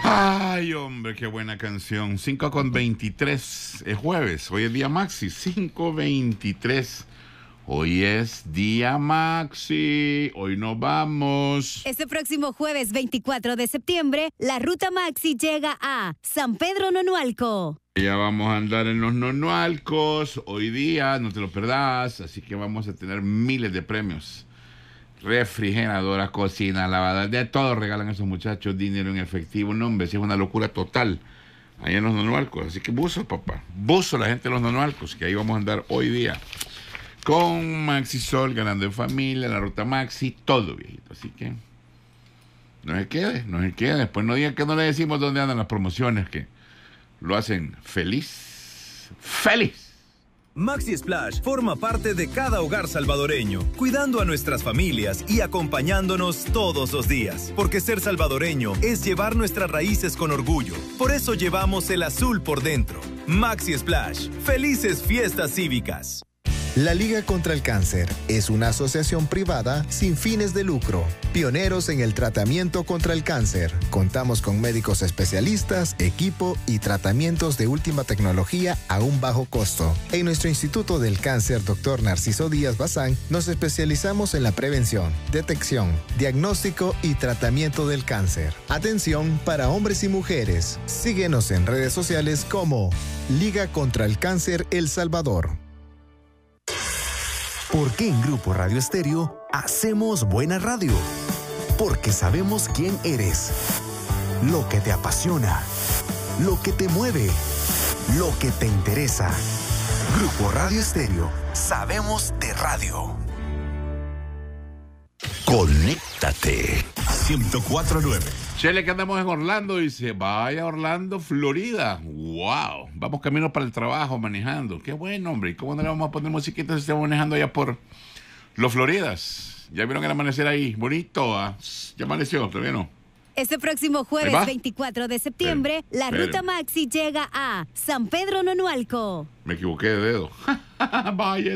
Ay, hombre, qué buena canción. 5:23. Es jueves. Hoy es día Maxi. 5:23. Hoy es día Maxi. Hoy nos vamos. Este próximo jueves 24 de septiembre, la ruta Maxi llega a San Pedro Nonualco. Ya vamos a andar en los Nonualcos. Hoy día, no te lo perdás. Así que vamos a tener miles de premios. Refrigeradoras, cocina, lavadoras, de todo regalan a esos muchachos, dinero en efectivo. No, hombre, si es una locura total ahí en los Nonualcos. Así que buzo, papá, buzo la gente de los Nonualcos, que ahí vamos a andar hoy día con Maxi Sol, ganando en familia, la ruta Maxi, todo, viejito. Así que no se quede. Después no digan que no le decimos dónde andan las promociones, que lo hacen feliz. Maxi Splash forma parte de cada hogar salvadoreño, cuidando a nuestras familias y acompañándonos todos los días. Porque ser salvadoreño es llevar nuestras raíces con orgullo. Por eso llevamos el azul por dentro. Maxi Splash. ¡Felices fiestas cívicas! La Liga contra el Cáncer es una asociación privada sin fines de lucro, pioneros en el tratamiento contra el cáncer. Contamos con médicos especialistas, equipo y tratamientos de última tecnología a un bajo costo. En nuestro Instituto del Cáncer, Dr. Narciso Díaz Bazán, nos especializamos en la prevención, detección, diagnóstico y tratamiento del cáncer. Atención para hombres y mujeres. Síguenos en redes sociales como Liga contra el Cáncer El Salvador. ¿Por qué en Grupo Radio Estéreo hacemos buena radio? Porque sabemos quién eres, lo que te apasiona, lo que te mueve, lo que te interesa. Grupo Radio Estéreo, sabemos de radio. Conéctate 104.9. Chele, que andamos en Orlando, dice, vaya Orlando, Florida. ¡Wow! Vamos camino para el trabajo, manejando. ¡Qué bueno, hombre! ¿Y cómo no le vamos a poner musiquita si estamos manejando allá por los Floridas? ¿Ya vieron el amanecer ahí? Bonito, ¿ah? ¿Ya amaneció? ¿Todavía no? Este próximo jueves 24 de septiembre, la ruta Maxi llega a San Pedro Nonualco. Me equivoqué de dedo. Vaya